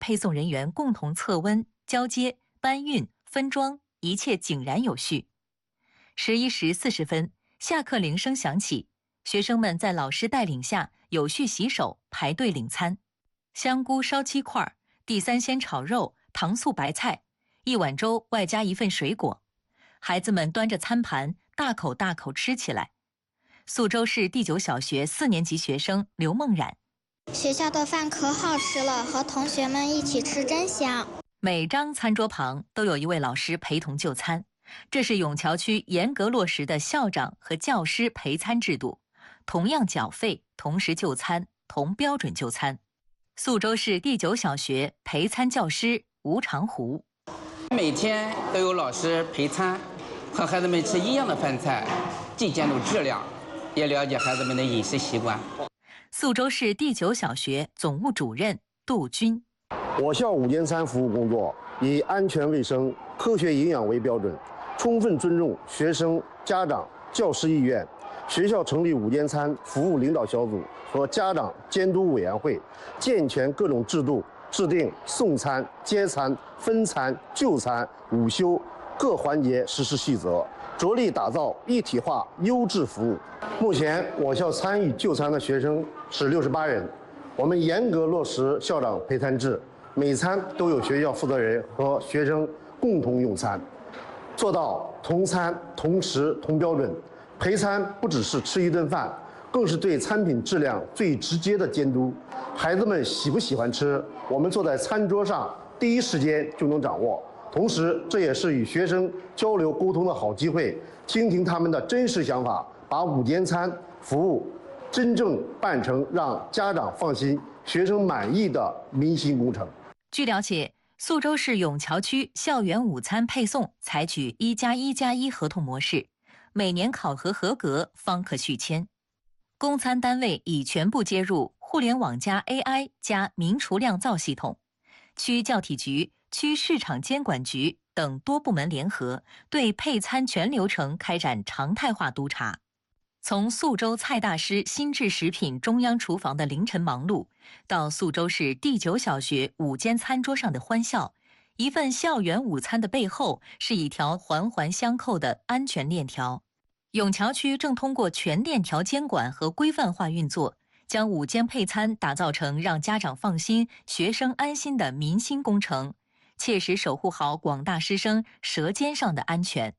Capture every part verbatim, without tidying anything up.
配送人员共同测温、交接、搬运、分装，一切井然有序。十一时四十分，下课铃声响起，学生们在老师带领下有序洗手，排队领餐。香菇烧鸡块、地三鲜炒肉、糖醋白菜，一碗粥外加一份水果。孩子们端着餐盘，大口大口吃起来。宿州市第九小学四年级学生刘梦冉： 学校的饭可好吃了，和同学们一起吃真香。 每张餐桌旁都有一位老师陪同就餐，这是永桥区严格落实的校长和教师陪餐制度，同样缴费，同时就餐，同标准就餐。宿州市第九小学陪餐教师吴长湖： 每天都有老师陪餐，和孩子们吃一样的饭菜，既监督质量，也了解孩子们的饮食习惯。 宿州市第九小学总务主任杜军： 我校午间餐服务工作以安全卫生、科学营养为标准，充分尊重学生、家长、教师意愿。学校成立午间餐服务领导小组和家长监督委员会，健全各种制度，制定送餐、接餐、分餐、就餐、午休各环节实施细则，着力打造一体化优质服务。目前，我校参与就餐的学生是六十八人。我们严格落实校长陪餐制，每餐都有学校负责人和学生共同用餐，做到同餐同食同标准。陪餐不只是吃一顿饭，更是对餐品质量最直接的监督。孩子们喜不喜欢吃，我们坐在餐桌上第一时间就能掌握。同时，这也是与学生交流沟通的好机会，听听他们的真实想法，把午间餐服务真正办成让家长放心、学生满意的民心工程。 据了解，宿州市永桥区校园午餐配送采取一加一加一合同模式，每年考核合格方可续签。供餐单位已全部接入互联网加 A I 加明厨酿造系统，区教体局、区市场监管局等多部门联合，对配餐全流程开展常态化督查。从宿州蔡大师新制食品中央厨房的凌晨忙碌，到宿州市第九小学午间餐桌上的欢笑，一份校园午餐的背后是一条环环相扣的安全链条。永桥区正通过全链条监管和规范化运作，将午间配餐打造成让家长放心、学生安心的民心工程，切实守护好广大师生舌尖上的安全。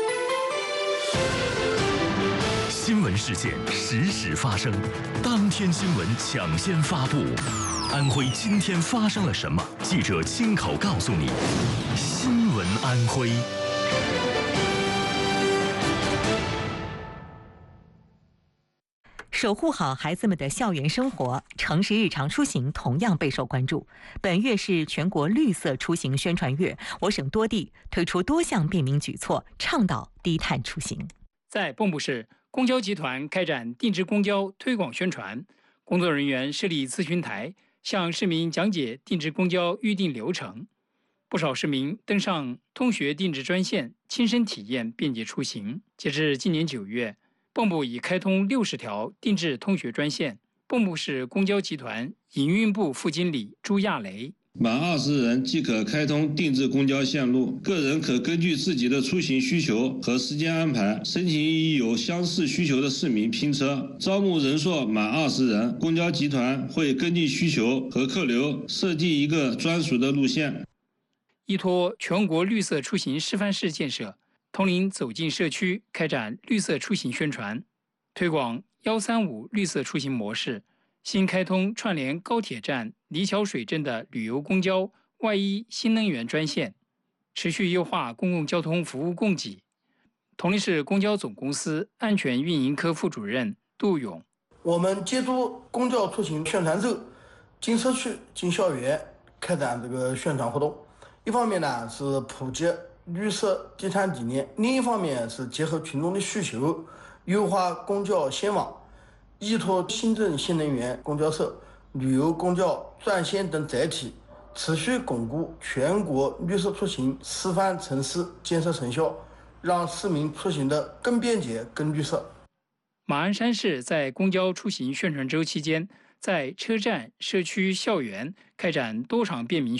新闻事件实时发生，当天新闻抢先发布。安徽今天发生了什么？记者亲口告诉你。新闻安徽。 守护好孩子们的校园生活，城市日常出行同样备受关注。本月是全国绿色出行宣传月，我省多地推出多项便民举措，倡导低碳出行。 在蚌埠市，公交集团开展定制公交推广宣传，工作人员设立咨询台，向市民讲解定制公交预订流程。不少市民登上通学定制专线，亲身体验便捷出行。截至今年九月，蚌埠已开通六十条定制通学专线。蚌埠市公交集团营运部副经理朱亚雷： 满二十人即可开通定制公交线路，个人可根据自己的出行需求和时间安排，申请与有相似需求的市民拼车。招募人数满二十人，公交集团会根据需求和客流设计一个专属的路线。 依托全国绿色出行示范市建设，通灵走进社区，开展绿色出行宣传，推广一三五绿色出行模式。新开通串联高铁站、黎桥水镇的旅游公交 Y 一 新能源专线，持续优化公共交通服务供给。铜陵市公交总公司安全运营科副主任杜勇： 我们监督公交出行宣传周，进社区、进校园开展这个宣传活动。一方面呢是普及绿色低碳理念，另一方面是结合群众的需求，优化公交线网，依托新郑新能源公交车、旅游公交专线等载体，持续巩固全国绿色出行示范城市建设成效，让市民出行的更便捷、更绿色。 马鞍山市在公交出行宣传周期间， 在车站、社区、校园开展多场便民